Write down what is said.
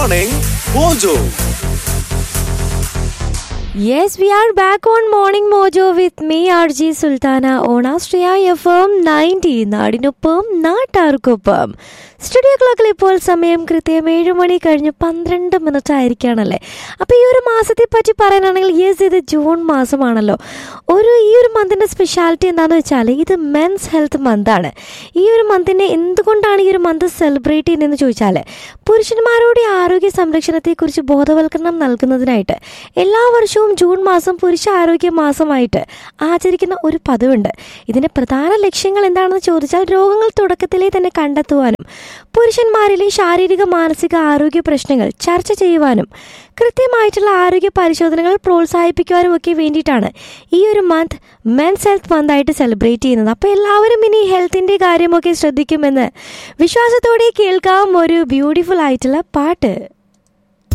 Morning Mojo. Yes, we are back on Morning Mojo with me, RG Sultana, on Astria FM 90. നാടിനൊപ്പം നാട്ടാർക്കൊപ്പം. Studio ക്ലോക്കിൽ ഇപ്പോൾ സമയം കൃത്യം 7 മണി കഴിഞ്ഞ് 12 മിനിറ്റ് ആയിരിക്കുകയാണല്ലേ. അപ്പോൾ ഈ ഒരു മാസത്തെ പറ്റി പറയാനാണെങ്കിൽ യെസ്, ഇത് ജൂൺ മാസമാണല്ലോ. ഈ ഒരു മന്തിൻ്റെ സ്പെഷ്യാലിറ്റി എന്താണെന്ന് വെച്ചാൽ ഇത് മെൻസ് ഹെൽത്ത് മന്താണ്. ഈ ഒരു മന്തിനെ എന്തുകൊണ്ടാണ് ഈ ഒരു മന്ത് സെലിബ്രേറ്റ് ചെയ്യുന്നതെന്ന് ചോദിച്ചാൽ പുരുഷന്മാരുടെ ആരോഗ്യ സംരക്ഷണത്തെക്കുറിച്ച് ബോധവൽക്കരണം നൽകുന്നതിനായിട്ട് എല്ലാ വർഷവും ജൂൺ മാസം പുരുഷ ആരോഗ്യ മാസമായിട്ട് ആചരിക്കുന്ന ഒരു പതിവുണ്ട്. ഇതിൻ്റെ പ്രധാന ലക്ഷ്യങ്ങൾ എന്താണെന്ന് ചോദിച്ചാൽ രോഗങ്ങൾ തുടക്കത്തിലേ തന്നെ കണ്ടെത്തുവാനും പുരുഷന്മാരിലെ ശാരീരിക മാനസിക ആരോഗ്യ പ്രശ്നങ്ങൾ ചർച്ച ചെയ്യുവാനും കൃത്യമായിട്ടുള്ള ആരോഗ്യ പരിശോധനകൾ പ്രോത്സാഹിപ്പിക്കുവാനും ഒക്കെ വേണ്ടിയിട്ടാണ് ഈ ഒരു മന്ത് മെൻസ് ഹെൽത്ത് മന്തായിട്ട് സെലിബ്രേറ്റ് ചെയ്യുന്നത്. അപ്പോൾ എല്ലാവരും ഇനി ഹെൽത്തിൻ്റെ കാര്യമൊക്കെ ശ്രദ്ധിക്കുമെന്ന് വിശ്വാസത്തോടെ കേൾക്കാം ഒരു ബ്യൂട്ടിഫുൾ ആയിട്ടുള്ള പാട്ട്.